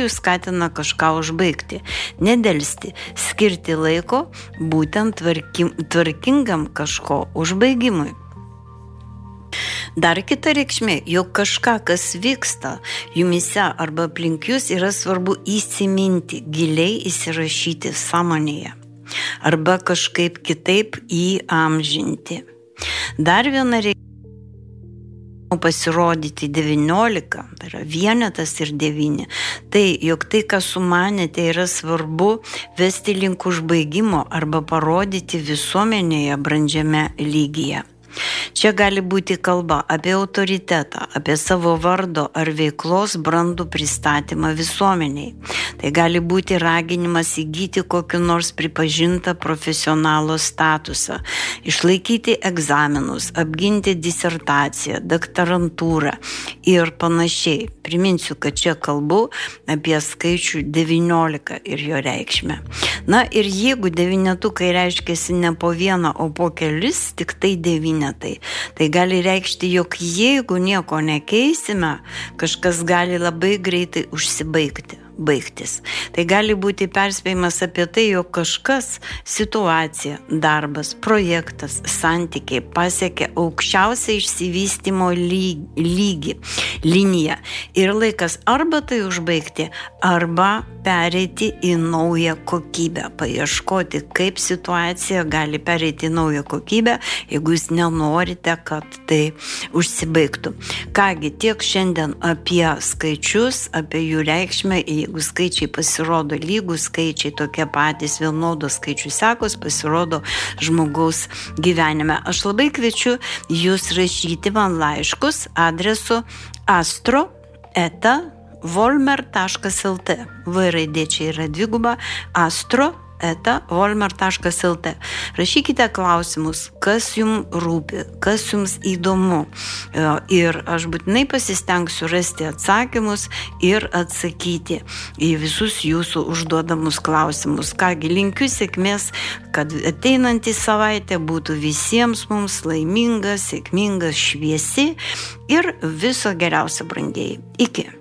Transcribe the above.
jūs skatina kažką užbaigti, nedelsti, skirti laiko būtent tvarkingam kažko užbaigimui. Dar kita reikšmė, jog kažką, kas vyksta jumise arba aplink jūs, yra svarbu įsiminti, giliai įsirašyti sąmonėje arba kažkaip kitaip įamžinti. Dar viena reikšmė pasirodyti 19, tai yra vienetas ir 9. Tai, jog tai, ką sumanėte, yra svarbu vesti link užbaigimo arba parodyti visuomenėje brandžiame lygyje. Čia gali būti kalba apie autoritetą, apie savo vardo ar veiklos brandų pristatymą visuomeniai. Tai gali būti raginimas įgyti kokį nors pripažintą profesionalo statusą, išlaikyti egzaminus, apginti disertaciją, doktorantūrą ir panašiai. Priminsiu, kad čia kalbu apie skaičių 19 ir jo reikšmę. Na ir jeigu devynetukai reiškiasi ne po vieną, o po kelis, tik tai devynetai, tai gali reikšti, jog jeigu nieko nekeisime, kažkas gali labai greitai baigtis. Tai gali būti perspėjimas apie tai, jog kažkas, situacija, darbas, projektas, santykiai pasiekia aukščiausią išsivystymo liniją ir laikas arba tai užbaigti, arba pereiti į naują kokybę, paieškoti, kaip situacija gali pereiti į naują kokybę, jeigu jūs nenorite, kad tai užsibaigtų. Kągi, tiek šiandien apie skaičius, apie jų reikšmę. Jeigu skaičiai pasirodo lygūs, skaičiai tokie patys, vienodos skaičių sekos pasirodo žmogaus gyvenime. Aš labai kviečiu jūs rašyti man laiškus adresu astro@volmer.lt. V raidė čia yra dviguba, astro@volmer.lt. Rašykite klausimus, kas jums rūpi, kas jums įdomu. Ir aš būtinai pasistengsiu rasti atsakymus ir atsakyti į visus jūsų užduodamus klausimus. Kągi, linkiu sėkmės, kad ateinantį savaitę būtų visiems mums laiminga, sėkminga, šviesi ir viso geriausio, brangieji. Iki.